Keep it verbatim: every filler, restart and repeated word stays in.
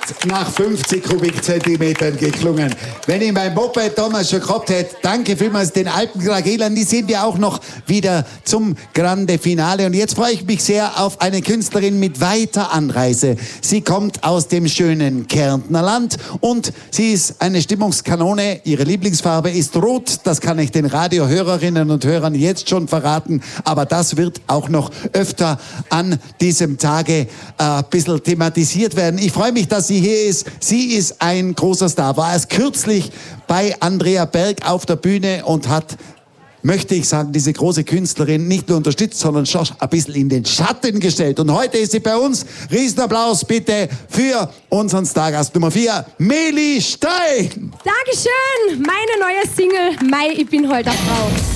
nach fünfzig Kubikzentimetern geklungen. Wenn ich mein Moped damals schon gehabt hätte, danke vielmals den Alpenkrakelern, die sehen wir auch noch wieder zum Grande Finale. Und jetzt freue ich mich sehr auf eine Künstlerin mit weiter Anreise. Sie kommt aus dem schönen Kärntner Land und sie ist eine Stimmungskanone. Ihre Lieblingsfarbe ist rot, das kann ich den Radiohörerinnen und Hörern jetzt schon verraten, aber das wird auch noch öfter an diesem Tage äh, ein bisschen thematisiert werden. Ich freue mich, dass sie hier ist. Sie ist ein großer Star, war erst kürzlich bei Andrea Berg auf der Bühne und hat, möchte ich sagen, diese große Künstlerin nicht nur unterstützt, sondern schon ein bisschen in den Schatten gestellt. Und heute ist sie bei uns. Riesenapplaus bitte für unseren Stargast Nummer vier, Meli Stein. Dankeschön, meine neue Single, Mai, ich bin heute eine Frau.